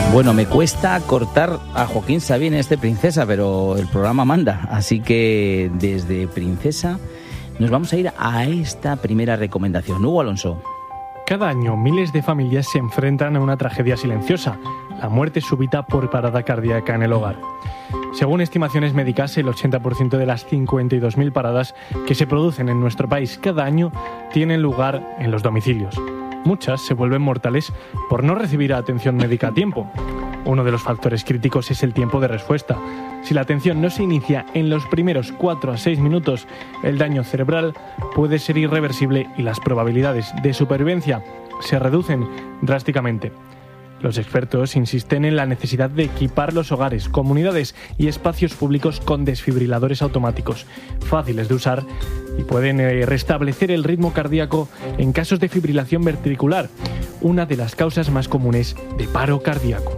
Bueno, me cuesta cortar a Joaquín Sabina Princesa, pero el programa manda. Así que desde Princesa nos vamos a ir a esta primera recomendación. Hugo Alonso. Cada año miles de familias se enfrentan a una tragedia silenciosa, la muerte súbita por parada cardíaca en el hogar. Según estimaciones médicas, el 80% de las 52.000 paradas que se producen en nuestro país cada año tienen lugar en los domicilios. Muchas se vuelven mortales por no recibir atención médica a tiempo. Uno de los factores críticos es el tiempo de respuesta. Si la atención no se inicia en los primeros 4 a 6 minutos, el daño cerebral puede ser irreversible y las probabilidades de supervivencia se reducen drásticamente. Los expertos insisten en la necesidad de equipar los hogares, comunidades y espacios públicos con desfibriladores automáticos, fáciles de usar y pueden restablecer el ritmo cardíaco en casos de fibrilación ventricular, una de las causas más comunes de paro cardíaco.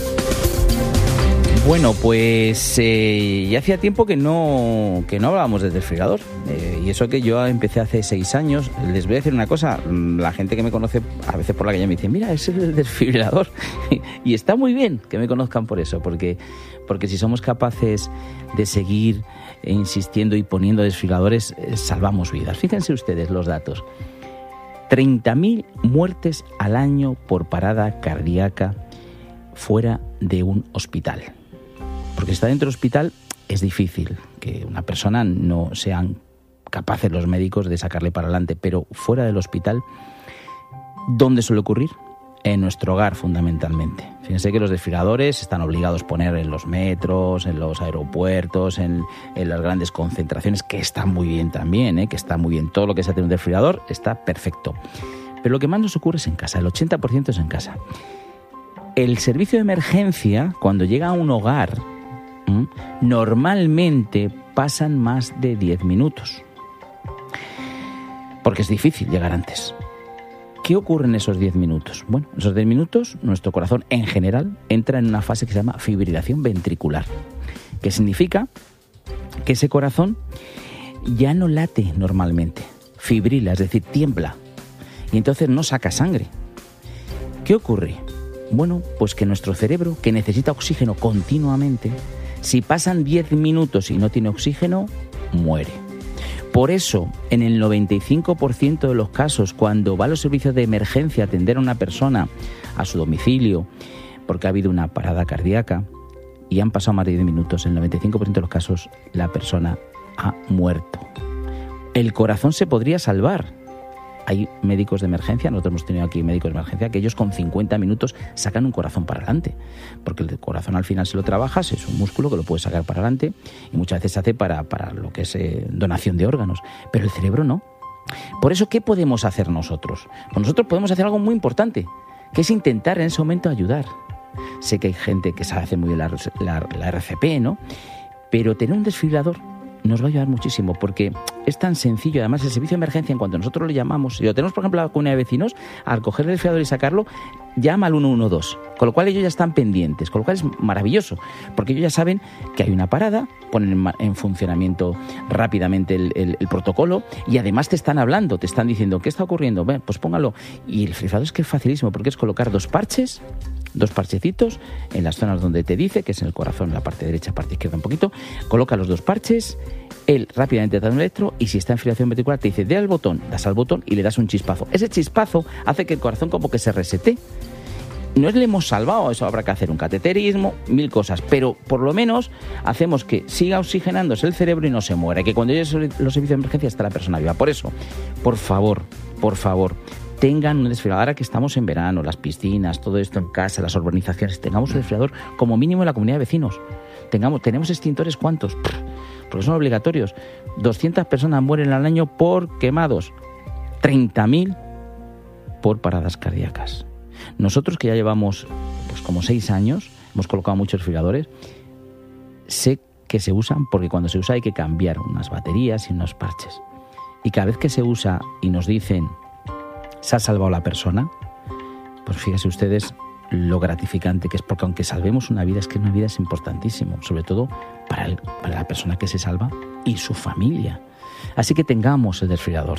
Bueno, pues ya hacía tiempo que no hablábamos del desfibrilador. Y eso que yo empecé hace 6 años. Les voy a decir una cosa, la gente que me conoce a veces por la calle me dice, mira, ese es el desfibrilador. Y está muy bien que me conozcan por eso, porque si somos capaces de seguir insistiendo y poniendo desfibriladores, salvamos vidas. Fíjense ustedes los datos. 30.000 muertes al año por parada cardíaca fuera de un hospital. Porque si está dentro del hospital es difícil que una persona no sean capaces los médicos de sacarle para adelante, pero fuera del hospital, ¿dónde suele ocurrir? En nuestro hogar, fundamentalmente. Fíjense que los desfibriladores están obligados a poner en los metros, en los aeropuertos, en las grandes concentraciones, que está muy bien también, que está muy bien. Todo lo que sea tener un desfibrilador está perfecto. Pero lo que más nos ocurre es en casa, el 80% es en casa. El servicio de emergencia, cuando llega a un hogar, normalmente pasan más de 10 minutos. Porque es difícil llegar antes. ¿Qué ocurre en esos 10 minutos? Bueno, en esos 10 minutos nuestro corazón en general entra en una fase que se llama fibrilación ventricular, que significa que ese corazón ya no late normalmente, fibrila, es decir, tiembla, y entonces no saca sangre. ¿Qué ocurre? Bueno, pues que nuestro cerebro, que necesita oxígeno continuamente, si pasan 10 minutos y no tiene oxígeno, muere. Por eso, en el 95% de los casos, cuando va a los servicios de emergencia a atender a una persona a su domicilio, porque ha habido una parada cardíaca y han pasado más de 10 minutos, en el 95% de los casos la persona ha muerto. El corazón se podría salvar. Hay médicos de emergencia, nosotros hemos tenido aquí médicos de emergencia, que ellos con 50 minutos sacan un corazón para adelante, porque el corazón al final si lo trabajas es un músculo que lo puedes sacar para adelante y muchas veces se hace para lo que es donación de órganos, pero el cerebro no. Por eso, ¿qué podemos hacer nosotros? Pues nosotros podemos hacer algo muy importante, que es intentar en ese momento ayudar. Sé que hay gente que sabe hacer muy bien la RCP, ¿no? Pero tener un desfibrilador nos va a ayudar muchísimo, porque es tan sencillo. Además, el servicio de emergencia, en cuanto nosotros lo llamamos, si lo tenemos, por ejemplo, a la comunidad de vecinos, al coger el desfibrilador y sacarlo, llama al 112, con lo cual ellos ya están pendientes, con lo cual es maravilloso, porque ellos ya saben que hay una parada, ponen en funcionamiento rápidamente el protocolo, y además te están hablando, te están diciendo, ¿qué está ocurriendo? Ven, pues póngalo. Y el desfibrilador es que es facilísimo, porque es colocar 2 parchecitos en las zonas donde te dice, que es en el corazón, la parte derecha, parte izquierda un poquito, coloca los 2 parches, él rápidamente te da un electro y si está en fibrilación ventricular te dice, das al botón y le das un chispazo. Ese chispazo hace que el corazón como que se resete. No le hemos salvado, eso habrá que hacer un cateterismo, 1000 cosas, pero por lo menos hacemos que siga oxigenándose el cerebro y no se muera, y que cuando llegue los servicios de emergencia está la persona viva. Por eso, por favor, tengan un desfibrilador. Ahora que estamos en verano, las piscinas, todo esto en casa, las urbanizaciones, tengamos un desfibrilador como mínimo en la comunidad de vecinos. Tenemos extintores, ¿cuántos? Porque son obligatorios. 200 personas mueren al año por quemados, 30.000 por paradas cardíacas. Nosotros, que ya llevamos pues como 6 años, hemos colocado muchos desfibriladores, sé que se usan porque cuando se usa hay que cambiar unas baterías y unos parches. Y cada vez que se usa y nos dicen, se ha salvado la persona, pues fíjense ustedes lo gratificante que es, porque aunque salvemos una vida, es que una vida es importantísimo, sobre todo para la persona que se salva y su familia. Así que tengamos el desfibrilador.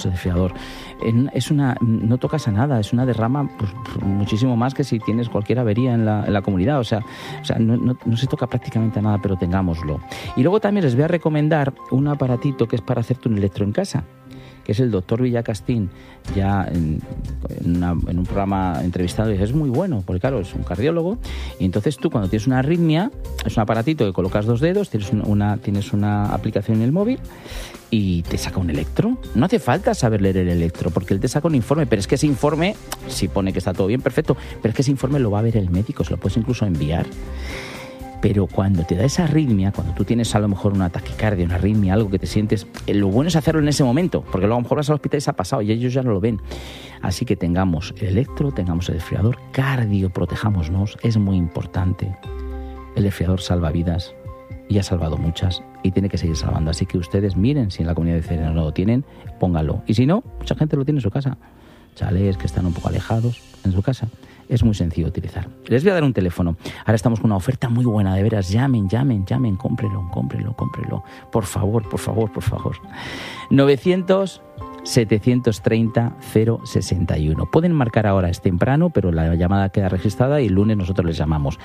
No tocas a nada, es una derrama pues, muchísimo más que si tienes cualquier avería en la comunidad. O sea no se toca prácticamente a nada, pero tengámoslo. Y luego también les voy a recomendar un aparatito que es para hacerte un electro en casa, que es el doctor Villacastín, ya en un programa entrevistado, y dice, es muy bueno, porque claro, es un cardiólogo, y entonces tú cuando tienes una arritmia, es un aparatito que colocas 2 dedos, tienes una aplicación en el móvil, y te saca un electro. No hace falta saber leer el electro, porque él te saca un informe, pero es que ese informe, si pone que está todo bien, perfecto, pero es que ese informe lo va a ver el médico, se lo puedes incluso enviar. Pero cuando te da esa arritmia, cuando tú tienes a lo mejor una taquicardia, una arritmia, algo que te sientes, lo bueno es hacerlo en ese momento, porque luego a lo mejor vas al hospital y se ha pasado y ellos ya no lo ven. Así que tengamos el electro, tengamos el desfibrilador, cardio, protejámonos, es muy importante. El desfibrilador salva vidas y ha salvado muchas y tiene que seguir salvando. Así que ustedes miren si en la comunidad de Cerena no lo tienen, pónganlo. Y si no, mucha gente lo tiene en su casa. Chalés que están un poco alejados en su casa. Es muy sencillo de utilizar. Les voy a dar un teléfono. Ahora estamos con una oferta muy buena, de veras. Llamen, cómprelo. Por favor. 900-730-061. Pueden marcar ahora, es temprano, pero la llamada queda registrada y el lunes nosotros les llamamos.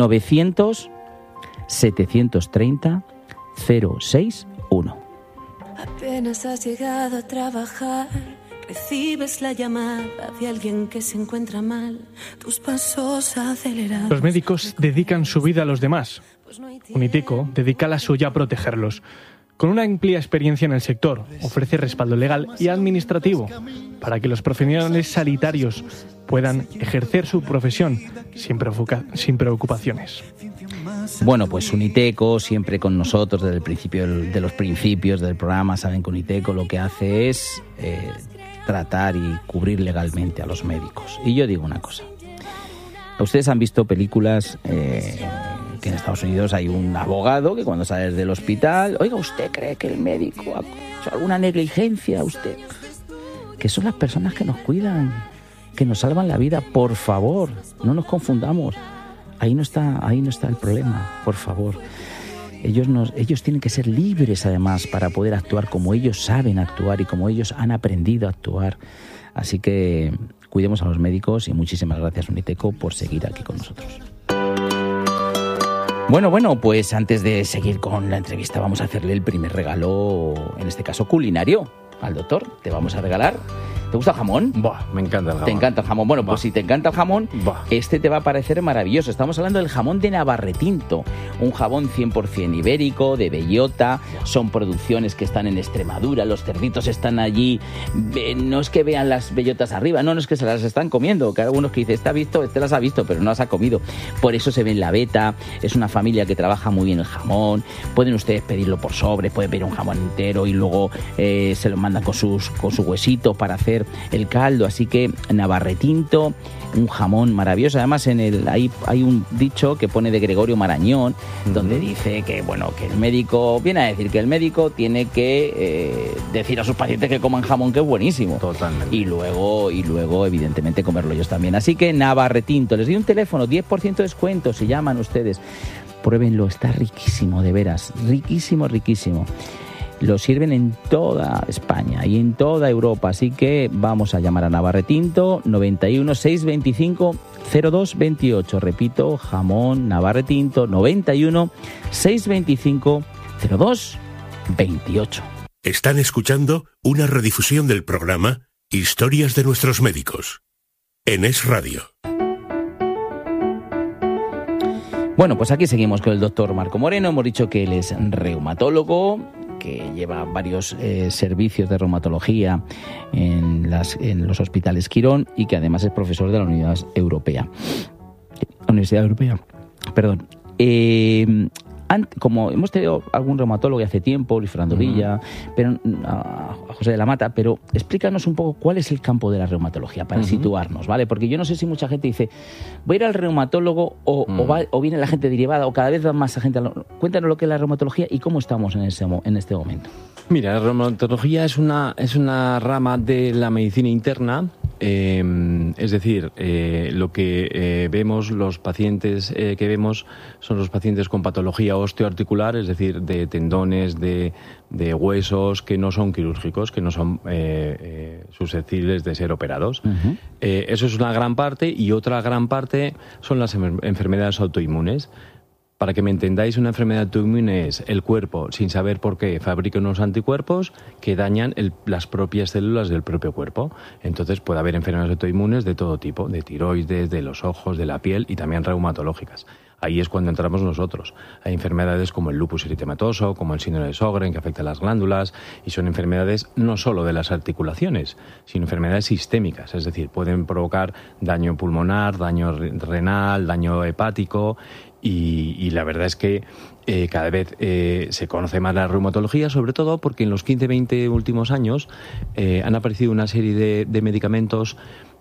900-730-061. Apenas has llegado a trabajar, recibes la llamada de alguien que se encuentra mal, tus pasos acelerados. Los médicos dedican su vida a los demás. Uniteco dedica la suya a protegerlos. Con una amplia experiencia en el sector, ofrece respaldo legal y administrativo para que los profesionales sanitarios puedan ejercer su profesión sin preocupaciones. Bueno, pues Uniteco siempre con nosotros desde el principio de los principios del programa. Saben que Uniteco lo que hace es tratar y cubrir legalmente a los médicos. Y yo digo una cosa. Ustedes han visto películas que en Estados Unidos hay un abogado que cuando sale del hospital, oiga, ¿usted cree que el médico ha hecho alguna negligencia? ¿Usted? Que son las personas que nos cuidan, que nos salvan la vida. Por favor, no nos confundamos. Ahí no está el problema, por favor. Ellos tienen que ser libres, además, para poder actuar como ellos saben actuar y como ellos han aprendido a actuar. Así que cuidemos a los médicos y muchísimas gracias, Uniteco, por seguir aquí con nosotros. Bueno, pues antes de seguir con la entrevista vamos a hacerle el primer regalo, en este caso culinario, al doctor. Te vamos a regalar... ¿Te gusta el jamón? Buah, me encanta el jamón. ¿Te encanta el jamón? Bueno, pues si te encanta el jamón, este te va a parecer maravilloso. Estamos hablando del jamón de Navarretinto, un jamón 100% ibérico, de bellota. Son producciones que están en Extremadura, los cerditos están allí. No es que vean las bellotas arriba, no es que se las están comiendo. Que hay algunos que dicen, este las ha visto, pero no las ha comido. Por eso se ve en la beta. Es una familia que trabaja muy bien el jamón. Pueden ustedes pedirlo por sobre, pueden pedir un jamón entero y luego se lo mandan con su huesito para hacer el caldo. Así que Navarretinto, un jamón maravilloso. Además hay un dicho que pone de Gregorio Marañón, donde dice que el médico viene a decir que el médico tiene que decir a sus pacientes que coman jamón, que es buenísimo. Totalmente. Y luego evidentemente comerlo ellos también. Así que Navarretinto, les doy un teléfono, 10% de descuento si llaman ustedes. Pruébenlo, está riquísimo, de veras, riquísimo. Lo sirven en toda España y en toda Europa, así que vamos a llamar a Navarretinto, 91 625 0228. Repito, jamón Navarretinto, 91 625 0228. Están escuchando una redifusión del programa Historias de nuestros médicos en Es Radio. Bueno, pues aquí seguimos con el doctor Marco Moreno. Hemos dicho que él es reumatólogo, que lleva varios servicios de reumatología en los hospitales Quirón y que además es profesor de la Universidad Europea. Perdón. Como hemos tenido algún reumatólogo hace tiempo, Luis Fernando Villa, pero a José de la Mata, pero explícanos un poco cuál es el campo de la reumatología para situarnos, ¿vale? Porque yo no sé si mucha gente dice, voy a ir al reumatólogo o viene la gente derivada o cada vez va más gente. Cuéntanos lo que es la reumatología y cómo estamos en este momento. Mira, la reumatología es una rama de la medicina interna Es decir, lo que vemos, los pacientes que vemos son los pacientes con patología osteoarticular, es decir, de tendones, de huesos que no son quirúrgicos, que no son susceptibles de ser operados. Uh-huh. Eso es una gran parte, y otra gran parte son las enfermedades autoinmunes. Para que me entendáis, una enfermedad autoinmune es el cuerpo, sin saber por qué, fabrica unos anticuerpos que dañan las propias células del propio cuerpo. Entonces puede haber enfermedades autoinmunes de todo tipo, de tiroides, de los ojos, de la piel y también reumatológicas. Ahí es cuando entramos nosotros. Hay enfermedades como el lupus eritematoso, como el síndrome de Sjögren, que afecta a las glándulas, y son enfermedades no solo de las articulaciones, sino enfermedades sistémicas, es decir, pueden provocar daño pulmonar, daño renal, daño hepático, y la verdad es que cada vez se conoce más la reumatología, sobre todo porque en los 15-20 últimos años han aparecido una serie de medicamentos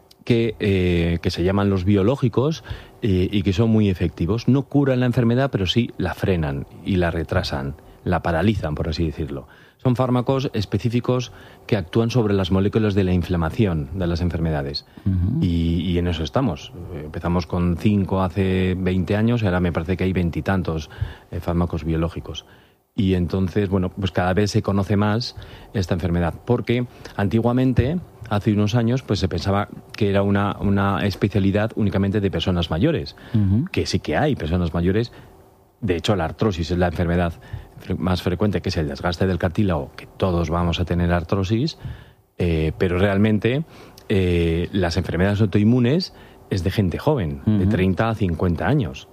que se llaman los biológicos y que son muy efectivos. No curan la enfermedad, pero sí la frenan y la retrasan, la paralizan, por así decirlo. Son fármacos específicos que actúan sobre las moléculas de la inflamación de las enfermedades. Uh-huh. Y en eso estamos. Empezamos con 5 hace 20 años y ahora me parece que hay 20 y tantos fármacos biológicos. Y entonces, bueno, pues cada vez se conoce más esta enfermedad, porque antiguamente, hace unos años, pues se pensaba que era una especialidad únicamente de personas mayores, uh-huh. Que sí que hay personas mayores. De hecho, la artrosis es la enfermedad más frecuente, que es el desgaste del cartílago, que todos vamos a tener artrosis, pero realmente las enfermedades autoinmunes es de gente joven, uh-huh. De 30 a 50 años.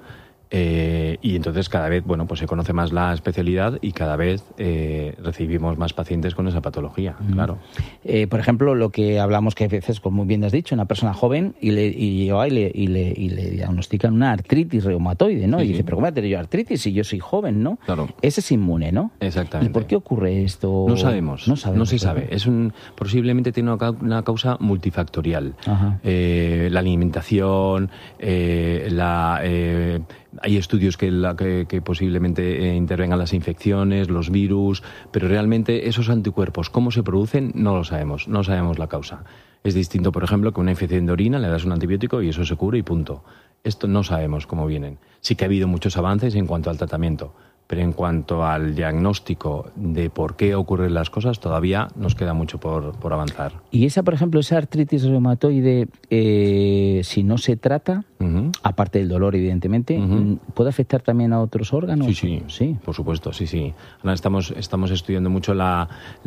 Y entonces cada vez, bueno, pues se conoce más la especialidad y cada vez recibimos más pacientes con esa patología, claro. Por ejemplo, lo que hablamos que a veces, como muy bien has dicho, una persona joven y le diagnostican una artritis reumatoide, ¿no? Sí, y dice, pero ¿cómo voy a tener yo artritis si yo soy joven, no? Claro. Ese es inmune, ¿no? Exactamente. ¿Y por qué ocurre esto? No sabemos. No se sabe. Posiblemente tiene una causa multifactorial. La alimentación, hay estudios que posiblemente intervengan las infecciones, los virus, pero realmente esos anticuerpos, ¿cómo se producen? No lo sabemos, no sabemos la causa. Es distinto, por ejemplo, que una infección de orina, le das un antibiótico y eso se cura y punto. Esto no sabemos cómo vienen. Sí que ha habido muchos avances en cuanto al tratamiento, pero en cuanto al diagnóstico de por qué ocurren las cosas, todavía nos queda mucho por avanzar. Y esa, por ejemplo, esa artritis reumatoide, si no se trata, uh-huh. Aparte del dolor, evidentemente, uh-huh. ¿puede afectar también a otros órganos? Sí, por supuesto, sí. Ahora estamos estudiando mucho la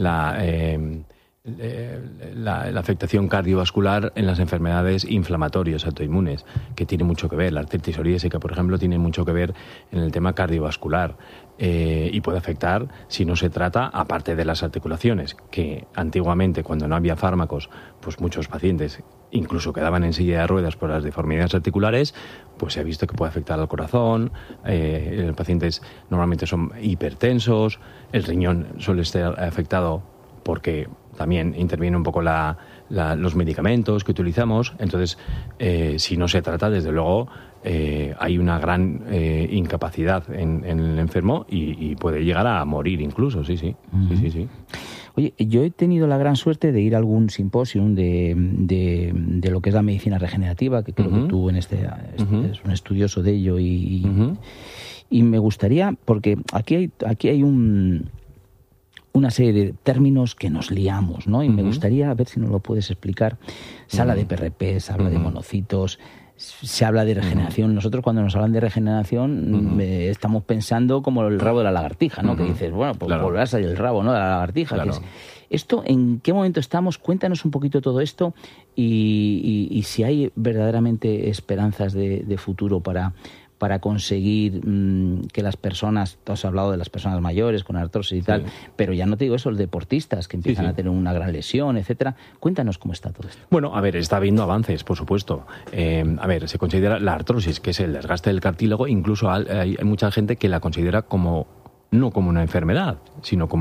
afectación cardiovascular en las enfermedades inflamatorias autoinmunes, que tiene mucho que ver. La artritis psoriásica, por ejemplo, tiene mucho que ver en el tema cardiovascular y puede afectar, si no se trata, aparte de las articulaciones, que antiguamente, cuando no había fármacos, pues muchos pacientes incluso quedaban en silla de ruedas por las deformidades articulares, pues se ha visto que puede afectar al corazón. Los pacientes normalmente son hipertensos, el riñón suele estar afectado porque también interviene un poco los medicamentos que utilizamos. Entonces, si no se trata, desde luego, hay una gran incapacidad en el enfermo y puede llegar a morir incluso, sí. Uh-huh. Sí. Oye, yo he tenido la gran suerte de ir a algún simposium de lo que es la medicina regenerativa, que creo uh-huh. que tú es un estudioso de ello y me gustaría, porque aquí hay una serie de términos que nos liamos, ¿no? Y me gustaría ver si nos lo puedes explicar. Se habla de PRP, se habla de monocitos, se habla de regeneración. Nosotros cuando nos hablan de regeneración estamos pensando como el rabo de la lagartija, ¿no? Que dices, bueno, pues claro, volverá a salir el rabo, ¿no? De la lagartija. Claro. ¿Esto en qué momento estamos? Cuéntanos un poquito todo esto y si hay verdaderamente esperanzas de futuro para conseguir que las personas, tú has hablado de las personas mayores con artrosis y tal, pero ya no te digo eso, los deportistas que empiezan a tener una gran lesión, etcétera. Cuéntanos cómo está todo esto. Bueno, a ver, está habiendo avances, por supuesto. Se considera la artrosis, que es el desgaste del cartílago, incluso hay mucha gente que la considera no como una enfermedad, sino como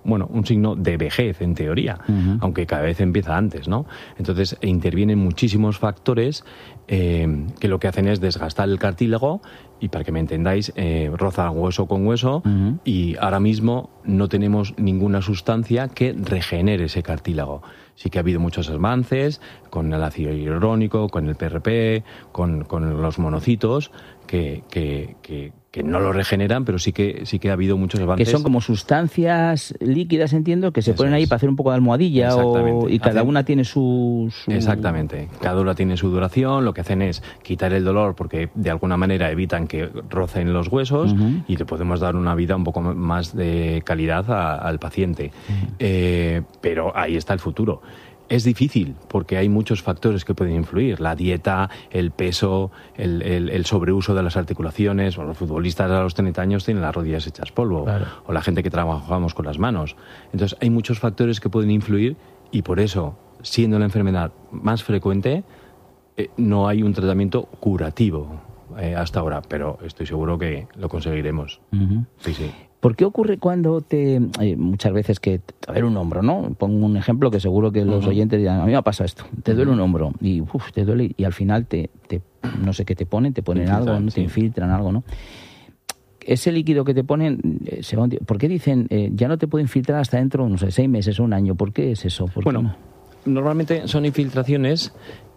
un signo de vejez, en teoría, aunque cada vez empieza antes, ¿no? Entonces intervienen muchísimos factores que lo que hacen es desgastar el cartílago y, para que me entendáis, rozan hueso con hueso y ahora mismo no tenemos ninguna sustancia que regenere ese cartílago. Sí que ha habido muchos avances con el ácido hialurónico, con el PRP, con los monocitos, que no lo regeneran, pero sí que ha habido muchos avances. Que son como sustancias líquidas, entiendo, que se ponen ahí para hacer un poco de almohadilla y cada una tiene su... Exactamente. Cada una tiene su duración. Lo que hacen es quitar el dolor porque de alguna manera evitan que rocen los huesos y le podemos dar una vida un poco más de calidad al paciente. Pero ahí está el futuro. Es difícil porque hay muchos factores que pueden influir. La dieta, el peso, el sobreuso de las articulaciones. Bueno, los futbolistas a los 30 años tienen las rodillas hechas polvo. Claro. O la gente que trabajamos con las manos. Entonces hay muchos factores que pueden influir y por eso, siendo la enfermedad más frecuente, no hay un tratamiento curativo hasta ahora. Pero estoy seguro que lo conseguiremos. Sí, sí. ¿Por qué ocurre cuando muchas veces que te duele un hombro, ¿no? Pongo un ejemplo que seguro que los oyentes dirán, a mí me ha pasado esto, te duele un hombro y te duele y al final no sé qué te ponen algo, ¿no? Te infiltran algo, ¿no? Ese líquido que te ponen, ¿por qué dicen ya no te puede infiltrar hasta dentro, no sé, 6 meses o un año? ¿Por qué es eso? Bueno, normalmente son infiltraciones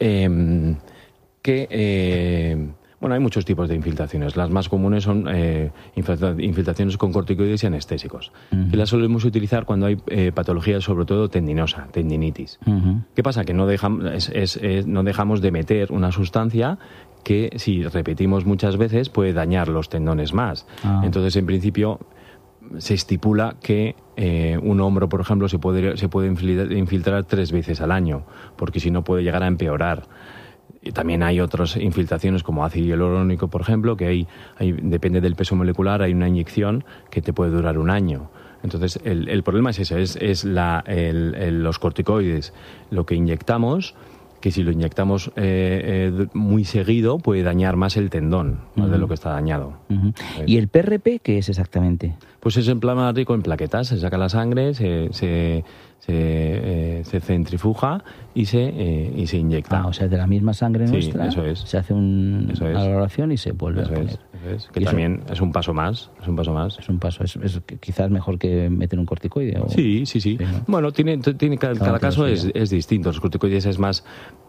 que... Bueno, hay muchos tipos de infiltraciones. Las más comunes son infiltraciones con corticoides y anestésicos, que las solemos utilizar cuando hay patología, sobre todo tendinosa, tendinitis. ¿Qué pasa? Que no dejamos de meter una sustancia que, si repetimos muchas veces, puede dañar los tendones más. Entonces, en principio, se estipula que un hombro, por ejemplo, se puede infiltrar 3 veces al año, porque si no puede llegar a empeorar. Y también hay otras infiltraciones como ácido hialurónico, por ejemplo, que depende del peso molecular, hay una inyección que te puede durar 1 año. Entonces, el problema es ese, los corticoides, lo que inyectamos, que si lo inyectamos muy seguido puede dañar más el tendón, más de lo que está dañado. ¿Y el PRP qué es exactamente? Pues es rico en plaquetas, se saca la sangre, se centrifuga y se inyecta. O sea, de la misma sangre nuestra, sí, eso es. Se hace una valoración y se vuelve a poner. Eso es. Que también es un paso más. Es un paso. Es quizás mejor que meter un corticoide. Sí. ¿no? Bueno, cada caso es distinto. Los corticoides es más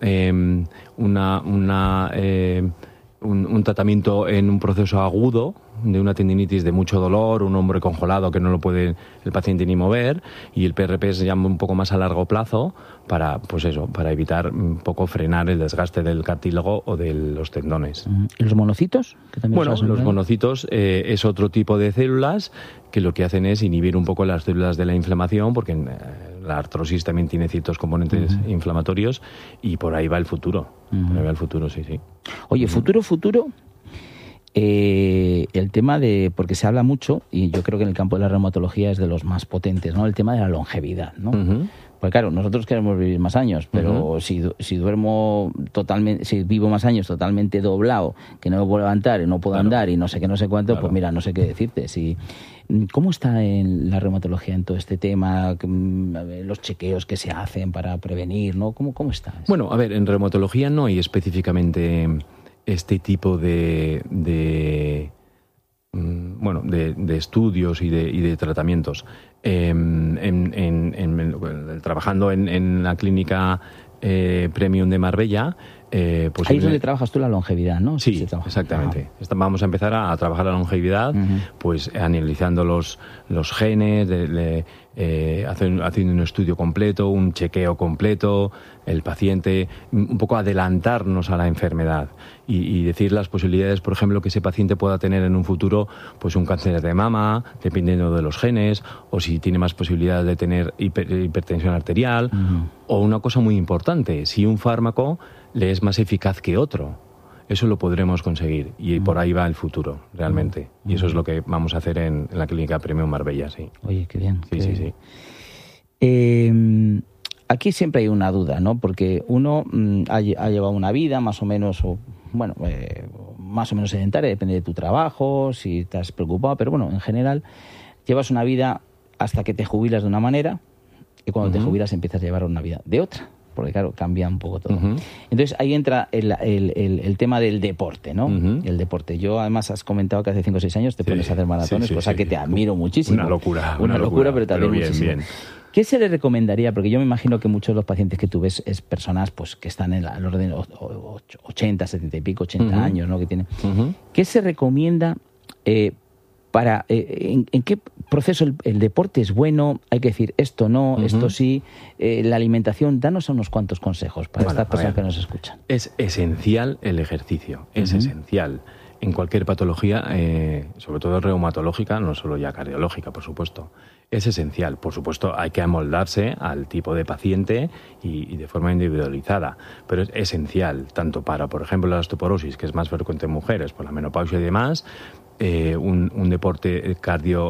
un tratamiento en un proceso agudo de una tendinitis de mucho dolor, un hombro congelado que no lo puede el paciente ni mover, y el PRP se llama un poco más a largo plazo para evitar un poco frenar el desgaste del cartílago o de los tendones. ¿Y los monocitos? Los monocitos es otro tipo de células que lo que hacen es inhibir un poco las células de la inflamación, porque la artrosis también tiene ciertos componentes inflamatorios, y por ahí va el futuro. Por ahí va el futuro, sí. Oye, futuro. El tema porque se habla mucho, y yo creo que en el campo de la reumatología es de los más potentes, ¿no? El tema de la longevidad, ¿no? Pues claro, nosotros queremos vivir más años, pero si vivo más años totalmente doblado, que no me puedo levantar y no puedo andar y no sé qué, no sé cuánto, pues mira, no sé qué decirte. ¿Cómo está en la reumatología en todo este tema? Los chequeos que se hacen para prevenir, ¿no? ¿Cómo está? Bueno, a ver, en reumatología no hay específicamente este tipo de estudios y de tratamientos. Trabajando en la clínica Premium de Marbella, ahí es donde trabajas tú la longevidad, ¿no? Sí, exactamente. Vamos a empezar a trabajar la longevidad, pues analizando los genes, haciendo un estudio completo, un chequeo completo, el paciente, un poco adelantarnos a la enfermedad y decir las posibilidades, por ejemplo, que ese paciente pueda tener en un futuro pues un cáncer de mama, dependiendo de los genes, o si tiene más posibilidades de tener hipertensión arterial, o una cosa muy importante, si un fármaco le es más eficaz que otro. Eso lo podremos conseguir y por ahí va el futuro, realmente. Y eso es lo que vamos a hacer en la clínica Premium Marbella, sí. Oye, qué bien. Sí. Aquí siempre hay una duda, ¿no? Porque uno ha llevado una vida más o menos, más o menos sedentaria, depende de tu trabajo, si estás preocupado, pero bueno, en general llevas una vida hasta que te jubilas de una manera y cuando te jubilas empiezas a llevar una vida de otra. Porque claro, cambia un poco todo. Entonces ahí entra el tema del deporte, ¿no? El deporte. Yo además has comentado que hace 5 o 6 años te pones a hacer maratones, cosa que te admiro muchísimo. Una locura, pero también bien, muchísimo. Bien. ¿Qué se le recomendaría? Porque yo me imagino que muchos de los pacientes que tú ves es personas pues que están en el orden de 80, 70 y pico, 80 años, ¿no? Que tienen. ¿Qué se recomienda en qué proceso el deporte es bueno? Hay que decir esto no, esto sí, la alimentación. Danos unos cuantos consejos para estas personas que nos escuchan. Es esencial el ejercicio, es esencial. En cualquier patología, sobre todo reumatológica, no solo ya cardiológica, por supuesto. Es esencial. Por supuesto, hay que amoldarse al tipo de paciente y de forma individualizada. Pero es esencial, tanto para, por ejemplo, la osteoporosis, que es más frecuente en mujeres, por la menopausia y demás, un deporte cardio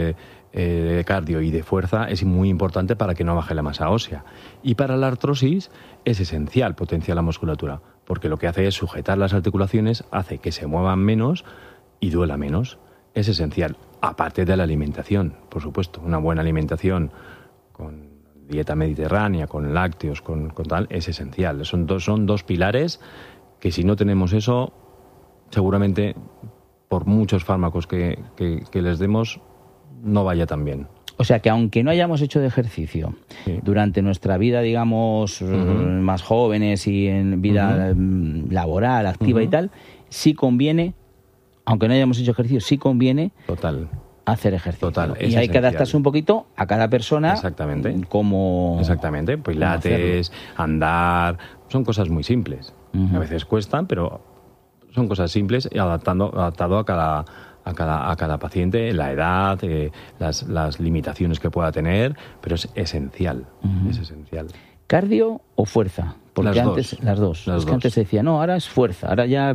y de fuerza es muy importante para que no baje la masa ósea. Y para la artrosis es esencial potenciar la musculatura, porque lo que hace es sujetar las articulaciones, hace que se muevan menos y duela menos. Es esencial, aparte de la alimentación, por supuesto. Una buena alimentación con dieta mediterránea, con lácteos, con tal, es esencial. Son dos pilares que si no tenemos eso, seguramente por muchos fármacos que les demos, no vaya tan bien. O sea que aunque no hayamos hecho de ejercicio durante nuestra vida, digamos, más jóvenes y en vida laboral, activa y tal, sí conviene, aunque no hayamos hecho ejercicio, sí conviene hacer ejercicio. Y hay que adaptarse un poquito a cada persona. Exactamente. Exactamente. Pilates, andar, son cosas muy simples. A veces cuestan, pero son cosas simples y adaptado a cada paciente, la edad, las limitaciones que pueda tener, pero es esencial, es esencial. ¿Cardio o fuerza? Porque las dos. Que antes se decía, no, ahora es fuerza, ahora ya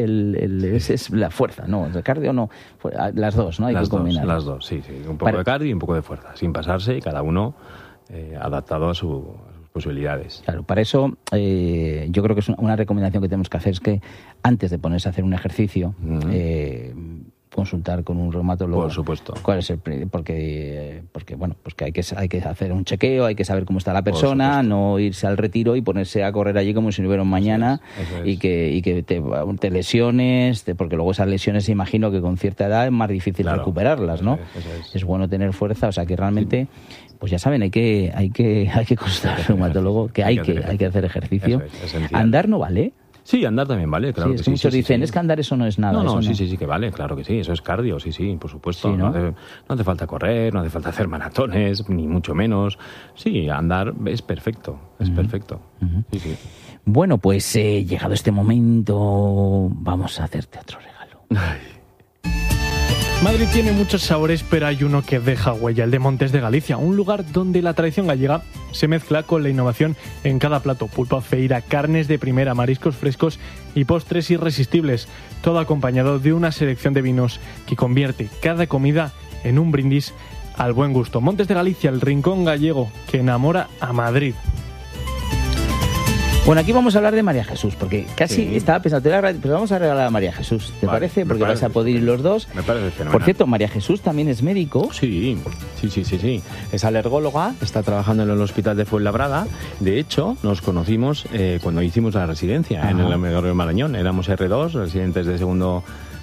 es la fuerza, no, el cardio no, las dos, ¿no? Hay que combinar. Las dos, sí, un poco de cardio y un poco de fuerza, sin pasarse y cada uno adaptado a sus posibilidades. Claro, para eso yo creo que es una recomendación que tenemos que hacer, es que antes de ponerse a hacer un ejercicio, consultar con un reumatólogo. Por supuesto. ¿Cuál es porque bueno, pues que hay que hacer un chequeo, hay que saber cómo está la persona, no irse al retiro y ponerse a correr allí como si no hubiera un mañana. Eso es. Y que te lesiones, porque luego esas lesiones, imagino que con cierta edad es más difícil recuperarlas, ¿no? Eso es. Es bueno tener fuerza, o sea que realmente pues ya saben, hay que consultar al reumatólogo, que hay que hacer ejercicio. Eso es, andar no vale. Sí, andar también vale, claro. Sí, muchos dicen, es que andar eso no es nada. No, sí, que vale, claro que sí, eso es cardio, sí, por supuesto. Sí, ¿no? No hace falta correr, no hace falta hacer maratones, ni mucho menos. Sí, andar es perfecto, perfecto. Sí. Bueno, pues llegado este momento, vamos a hacerte otro regalo. Madrid tiene muchos sabores, pero hay uno que deja huella, el de Montes de Galicia, un lugar donde la tradición gallega se mezcla con la innovación en cada plato. Pulpo, feira, carnes de primera, mariscos frescos y postres irresistibles, todo acompañado de una selección de vinos que convierte cada comida en un brindis al buen gusto. Montes de Galicia, el rincón gallego que enamora a Madrid. Bueno, aquí vamos a hablar de María Jesús, porque casi estaba pensando, pero vamos a regalar a María Jesús, ¿te parece? Porque vais a poder ir los dos. Me parece fenomenal. Por cierto, María Jesús también es médico. Sí. Es alergóloga, está trabajando en el hospital de Fuenlabrada. De hecho, nos conocimos cuando hicimos la residencia en el Megador de Marañón. Éramos R2, residentes de segundo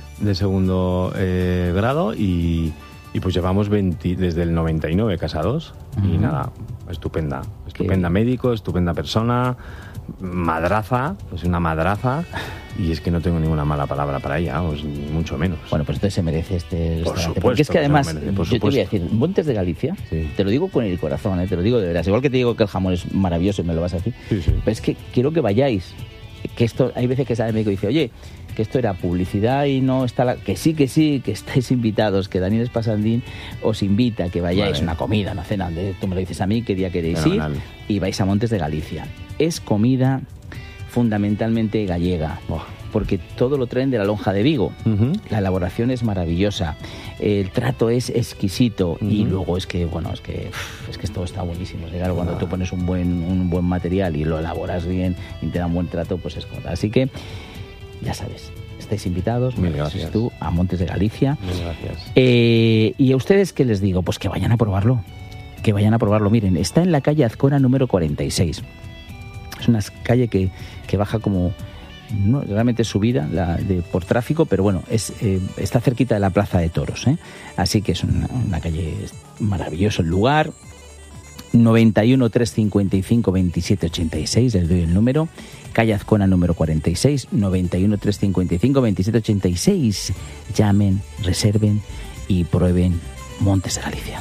grado y pues llevamos desde el 99 casados. Y nada, estupenda médico, estupenda persona. Madraza, es una madraza y es que no tengo ninguna mala palabra para ella, ni mucho menos. Bueno, pues entonces se merece este por restaurante. Supuesto, porque es que además, yo te voy a decir, Montes de Galicia, te lo digo con el corazón, te lo digo de veras, igual que te digo que el jamón es maravilloso y me lo vas a decir, pero es que quiero que vayáis, que esto, hay veces que sale el médico y dice, oye, que esto era publicidad y no está que sí, que estáis invitados, que Daniel Espasandín os invita, que vayáis una comida, una cena, tú me lo dices a mí, qué día queréis ir, y vais a Montes de Galicia. Es comida fundamentalmente gallega, porque todo lo traen de la lonja de Vigo. La elaboración es maravillosa, el trato es exquisito y luego es que todo está buenísimo. Claro, cuando tú pones un buen material y lo elaboras bien y te dan buen trato, pues es como. Así que ya sabes, estáis invitados. Mil gracias. Tú, a Montes de Galicia. Mil gracias. ¿Y a ustedes qué les digo? Pues que vayan a probarlo. Que vayan a probarlo. Miren, está en la calle Azcona número 46. Es una calle que baja como... No, realmente subida por tráfico, pero bueno, está cerquita de la Plaza de Toros, ¿eh? Así que es una calle maravilloso el lugar. 91 355 27 86, les doy el número. Calle Azcona número 46, 91 355 27 86. Llamen, reserven y prueben Montes de Galicia.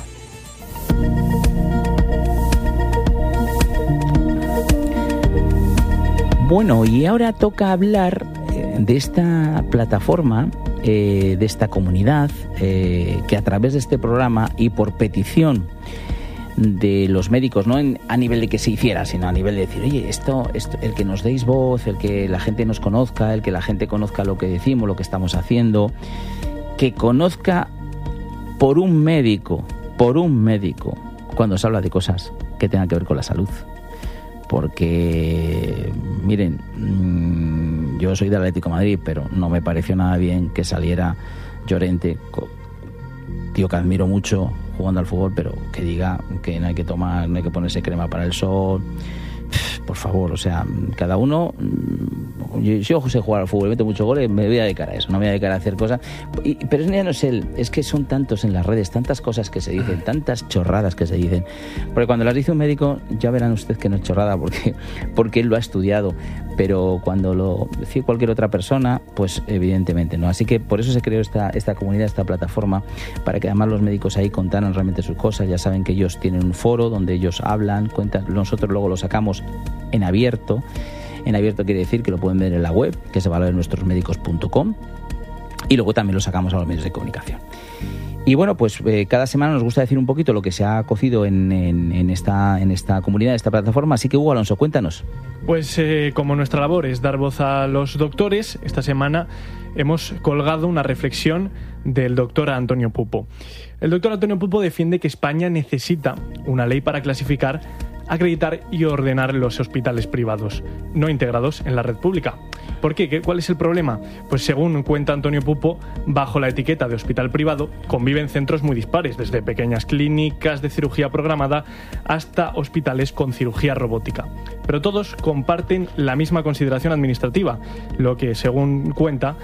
Bueno, y ahora toca hablar de esta plataforma, de esta comunidad, que a través de este programa y por petición de los médicos, no a nivel de que se hiciera, sino a nivel de decir, oye, esto, el que nos deis voz, el que la gente nos conozca, el que la gente conozca lo que decimos, lo que estamos haciendo, que conozca por un médico, cuando se habla de cosas que tengan que ver con la salud. Porque, miren, yo soy del Atlético de Madrid, pero no me pareció nada bien que saliera Llorente, tío que admiro mucho jugando al fútbol, pero que diga que no hay que ponerse crema para el sol. Por favor, o sea, cada uno... Yo sé jugar al fútbol, meto muchos goles, me voy a dedicar a eso, no me voy a dedicar a hacer cosas. Pero ya no es él, es que son tantos en las redes, tantas cosas que se dicen, tantas chorradas que se dicen. Porque cuando las dice un médico, ya verán ustedes que no es chorrada, porque él lo ha estudiado. Pero cuando lo dice cualquier otra persona, pues evidentemente no. Así que por eso se creó esta comunidad, esta plataforma, para que además los médicos ahí contaran realmente sus cosas. Ya saben que ellos tienen un foro donde ellos hablan, cuentan, nosotros luego lo sacamos en abierto. En abierto quiere decir que lo pueden ver en la web, que es valordenuestrosmedicos.com, y luego también lo sacamos a los medios de comunicación. Y bueno, pues cada semana nos gusta decir un poquito lo que se ha cocido en esta comunidad, esta plataforma. Así que, Hugo Alonso, cuéntanos. Pues como nuestra labor es dar voz a los doctores, esta semana hemos colgado una reflexión del doctor Antonio Pupo. El doctor Antonio Pupo defiende que España necesita una ley para clasificar, acreditar y ordenar los hospitales privados no integrados en la red pública. ¿Por qué? ¿Cuál es el problema? Pues según cuenta Antonio Pupo, bajo la etiqueta de hospital privado conviven centros muy dispares, desde pequeñas clínicas de cirugía programada hasta hospitales con cirugía robótica. Pero todos comparten la misma consideración administrativa, lo que, según cuenta,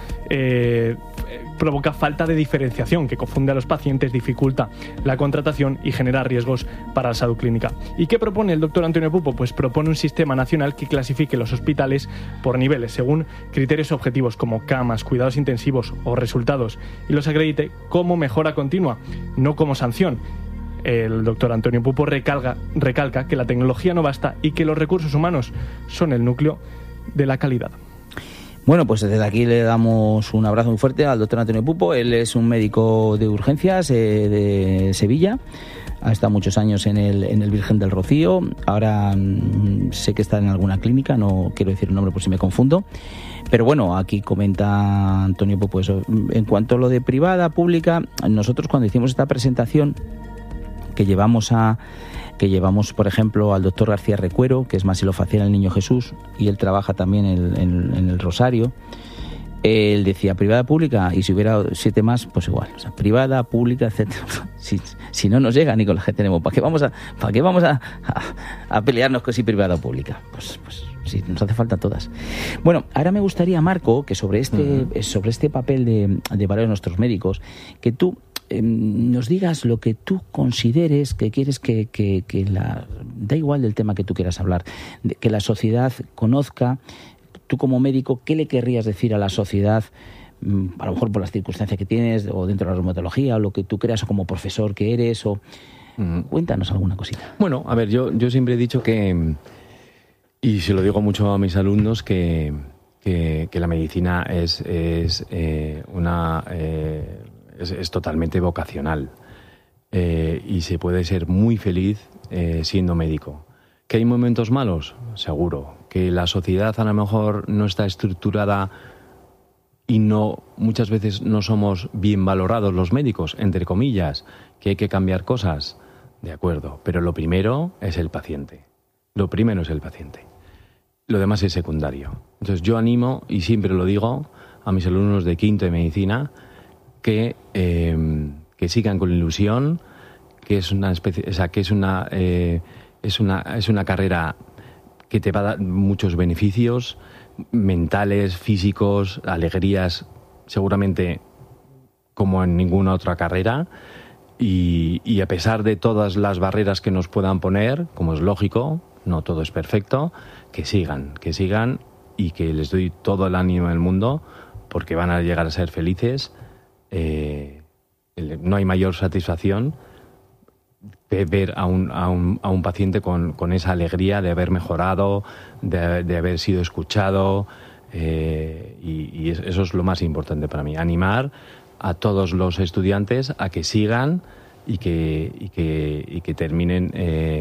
provoca falta de diferenciación que confunde a los pacientes, dificulta la contratación y genera riesgos para la salud clínica. ¿Y qué propone el doctor Antonio Pupo? Pues propone un sistema nacional que clasifique los hospitales por niveles, según criterios objetivos como camas, cuidados intensivos o resultados, y los acredite como mejora continua, no como sanción. El doctor Antonio Pupo recalca que la tecnología no basta y que los recursos humanos son el núcleo de la calidad. Bueno, pues desde aquí le damos un abrazo muy fuerte al doctor Antonio Pupo. Él es un médico de urgencias de Sevilla. Ha estado muchos años en el Virgen del Rocío. Ahora sé que está en alguna clínica, no quiero decir el nombre por si me confundo. Pero bueno, aquí comenta Antonio Pupo eso. En cuanto a lo de privada, pública, nosotros cuando hicimos esta presentación que llevamos, por ejemplo, al doctor García Recuero, que es masilofacial del Niño Jesús, y él trabaja también en el Rosario. Él decía privada, pública, y si hubiera 7 más, pues igual. O sea, privada, pública, etcétera. Si no nos llega ni con la que tenemos, ¿para qué vamos a pelearnos con si privada o pública? Pues sí, nos hace falta todas. Bueno, ahora me gustaría, Marco, que sobre este papel de valor de nuestros médicos, que tú nos digas lo que tú consideres que quieres que da igual del tema que tú quieras hablar, que la sociedad conozca. Tú como médico, ¿qué le querrías decir a la sociedad, a lo mejor por las circunstancias que tienes o dentro de la reumatología, o lo que tú creas, o como profesor que eres, o cuéntanos alguna cosita? Bueno, a ver, yo siempre he dicho que, y se lo digo mucho a mis alumnos, que la medicina es totalmente vocacional, y se puede ser muy feliz siendo médico. ¿Que hay momentos malos? Seguro. ¿Que la sociedad a lo mejor no está estructurada y muchas veces no somos bien valorados los médicos, entre comillas, que hay que cambiar cosas? De acuerdo, pero lo primero es el paciente. Lo primero es el paciente. Lo demás es secundario. Entonces yo animo, y siempre lo digo, a mis alumnos de quinto de medicina que sigan con ilusión, que es una especie, o sea, que es una carrera que te va a dar muchos beneficios mentales, físicos, alegrías, seguramente como en ninguna otra carrera. Y a pesar de todas las barreras que nos puedan poner, como es lógico, no todo es perfecto, que sigan y que les doy todo el ánimo del mundo porque van a llegar a ser felices. No hay mayor satisfacción que ver a un paciente con esa alegría de haber mejorado, de haber sido escuchado, y eso es lo más importante para mí. Animar a todos los estudiantes a que sigan y que terminen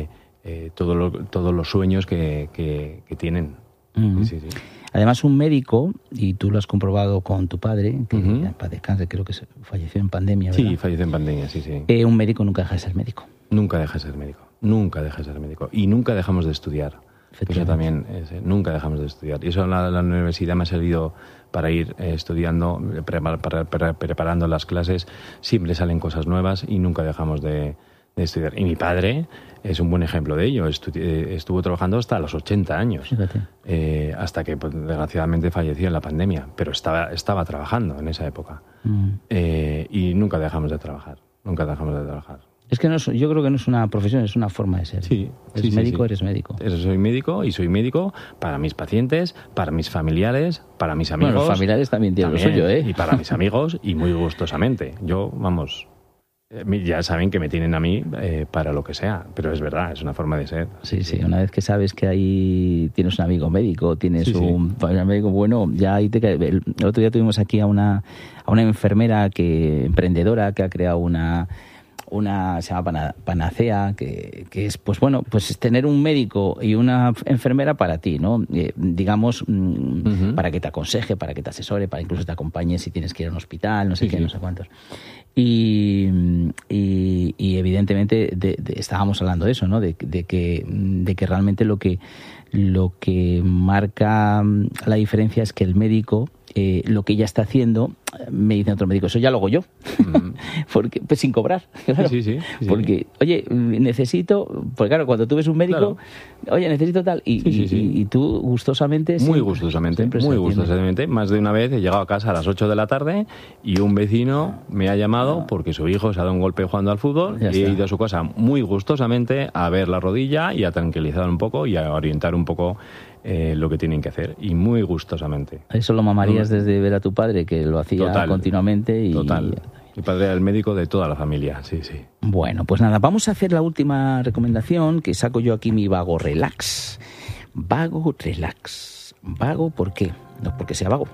todos los sueños que tienen. Uh-huh. Sí. Además, un médico, y tú lo has comprobado con tu padre, que en paz descanse, creo que falleció en pandemia, ¿verdad? Sí, falleció en pandemia, sí. Un médico nunca deja de ser médico. Nunca deja de ser médico. Y nunca dejamos de estudiar. Eso también, nunca dejamos de estudiar. Y eso en la universidad me ha servido para ir estudiando, preparando las clases. Siempre salen cosas nuevas y nunca dejamos de estudiar. Y mi padre es un buen ejemplo de ello. Estuvo trabajando hasta los 80 años. Fíjate. Hasta que, pues, desgraciadamente, falleció en la pandemia. Pero estaba trabajando en esa época. Y nunca dejamos de trabajar. Es que yo creo que no es una profesión, es una forma de ser. Sí. Eres médico. Soy médico y soy médico para mis pacientes, para mis familiares, para mis amigos. Bueno, los familiares también tienen lo suyo, ¿eh? Y para mis amigos, y muy gustosamente. Yo, ya saben que me tienen a mí para lo que sea, pero es verdad, es una forma de ser. Sí. Una vez que sabes que ahí tienes un amigo médico, tienes un médico bueno, ya ahí te cae. El otro día tuvimos aquí a una enfermera emprendedora que ha creado se llama Panacea, que es, pues bueno, pues es tener un médico y una enfermera para ti, ¿no? Digamos, para que te aconseje, para que te asesore, para incluso te acompañe si tienes que ir a un hospital, no sé qué, no sé cuántos. Y evidentemente estábamos hablando de eso, ¿no? De que realmente lo que marca la diferencia es que el médico, lo que ella está haciendo, me dice otro médico, eso ya lo hago yo. Porque, pues sin cobrar, claro. Sí. Porque, oye, necesito, porque claro, cuando tú ves un médico, claro, oye, necesito tal, y tú gustosamente. Muy gustosamente. Más de una vez he llegado a casa a las 8 de la tarde y un vecino me ha llamado porque su hijo se ha dado un golpe jugando al fútbol, y he ido a su casa muy gustosamente a ver la rodilla y a tranquilizar un poco y a orientar un poco lo que tienen que hacer, y muy gustosamente. Eso lo mamarías desde ver a tu padre, que lo hacía continuamente. Total. Mi padre era el médico de toda la familia, sí. Bueno, pues nada, vamos a hacer la última recomendación, que saco yo aquí mi Vago Relax. Vago Relax. ¿Vago por qué? No porque sea vago,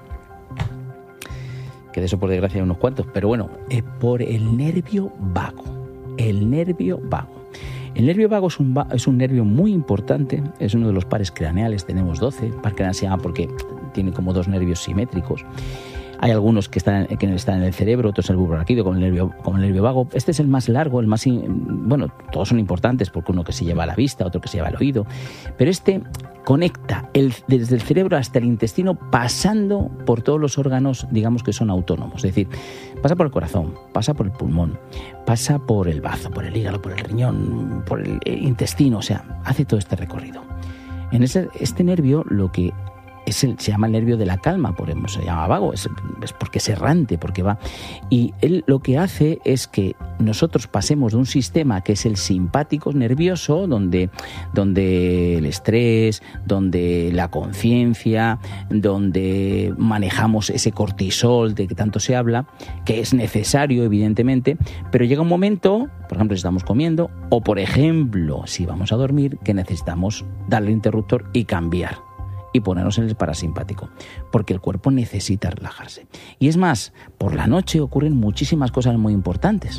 que de eso por desgracia hay unos cuantos, pero bueno, por el nervio vago. El nervio vago. El nervio vago es un nervio muy importante, es uno de los pares craneales, tenemos 12, par craneal se llama porque tiene como dos nervios simétricos. Hay algunos que están en el cerebro, otros en el bulbo raquídeo con el nervio vago. Este es el más largo, bueno, todos son importantes porque uno que se lleva a la vista, otro que se lleva al oído, pero este conecta desde el cerebro hasta el intestino, pasando por todos los órganos, digamos, que son autónomos. Es decir, pasa por el corazón, pasa por el pulmón, pasa por el bazo, por el hígado, por el riñón, por el intestino, o sea, hace todo este recorrido. En este nervio lo que se llama el nervio de la calma, por eso se llama vago, es porque es errante, porque va. Y él lo que hace es que nosotros pasemos de un sistema que es el simpático nervioso, donde el estrés, donde la conciencia, donde manejamos ese cortisol de que tanto se habla, que es necesario, evidentemente, pero llega un momento, por ejemplo, si estamos comiendo, o por ejemplo, si vamos a dormir, que necesitamos darle el interruptor y cambiar y ponernos en el parasimpático, porque el cuerpo necesita relajarse. Y es más, por la noche ocurren muchísimas cosas muy importantes.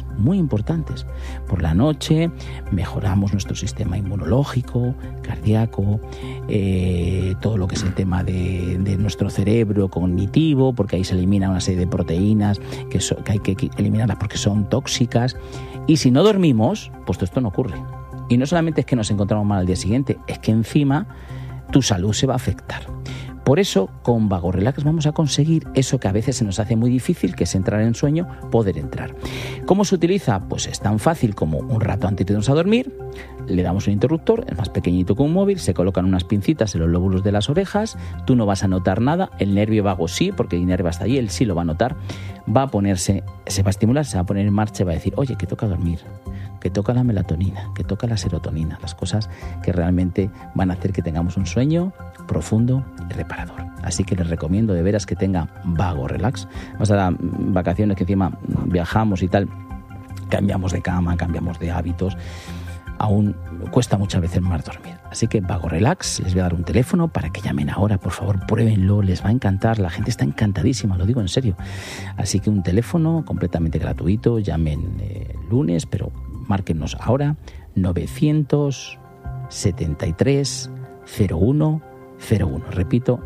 Por la noche mejoramos nuestro sistema inmunológico, cardíaco, todo lo que es el tema de nuestro cerebro cognitivo, porque ahí se elimina una serie de proteínas que hay que eliminarlas porque son tóxicas. Y si no dormimos, pues todo esto no ocurre. Y no solamente es que nos encontramos mal al día siguiente, es que encima tu salud se va a afectar, Por eso, con Vago Relax vamos a conseguir eso que a veces se nos hace muy difícil, que es entrar en sueño, poder entrar. ¿Cómo se utiliza? Pues es tan fácil como un rato antes de irnos a dormir, le damos un interruptor, es más pequeñito que un móvil, se colocan unas pincitas en los lóbulos de las orejas, tú no vas a notar nada, el nervio vago sí, porque el nervio hasta allí, él sí lo va a notar, va a ponerse, se va a estimular, se va a poner en marcha y va a decir, oye, que toca dormir, que toca la melatonina, que toca la serotonina, las cosas que realmente van a hacer que tengamos un sueño profundo y reparador. Así que les recomiendo de veras que tenga Vago Relax. Vamos a dar vacaciones que encima viajamos y tal, cambiamos de cama, cambiamos de hábitos, aún cuesta muchas veces más dormir. Así que Vago Relax, les voy a dar un teléfono para que llamen ahora, por favor, pruébenlo, les va a encantar, la gente está encantadísima, lo digo en serio. Así que un teléfono completamente gratuito, llamen lunes, pero márquenos ahora, 973 01 01. Repito,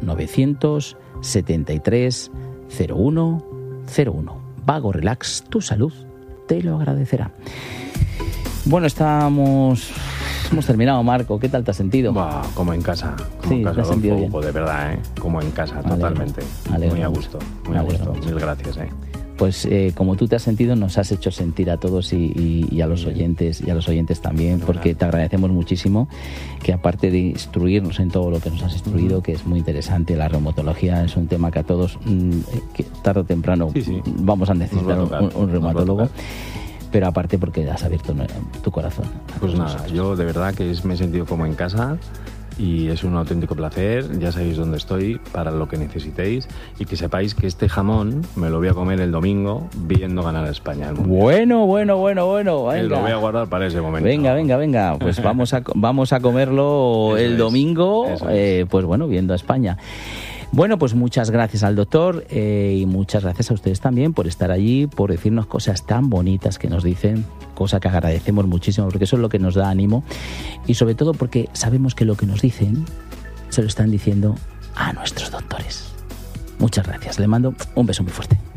973 01 01. Vago Relax, tu salud te lo agradecerá. Bueno, hemos terminado, Marco. ¿Qué tal te has sentido? Bah, como en casa. Como sí, en casa, Adolfo, bien. De verdad, como en casa, totalmente. Muy a gusto, muy a gusto. Mil gracias, Pues como tú te has sentido, nos has hecho sentir a todos y a los oyentes también, porque te agradecemos muchísimo que, aparte de instruirnos en todo lo que nos has instruido, que es muy interesante, la reumatología es un tema que a todos, que tarde o temprano vamos a necesitar un reumatólogo. Pero aparte porque has abierto tu corazón. Pues nada, yo de verdad que me he sentido como en casa. Y es un auténtico placer, ya sabéis dónde estoy para lo que necesitéis, y que sepáis que este jamón me lo voy a comer el domingo viendo ganar a España. Bueno, venga. Lo voy a guardar para ese momento. Venga, pues vamos a comerlo el domingo, pues bueno, viendo a España. Bueno, pues muchas gracias al doctor y muchas gracias a ustedes también por estar allí, por decirnos cosas tan bonitas que nos dicen, cosa que agradecemos muchísimo, porque eso es lo que nos da ánimo, y sobre todo porque sabemos que lo que nos dicen se lo están diciendo a nuestros doctores. Muchas gracias, le mando un beso muy fuerte.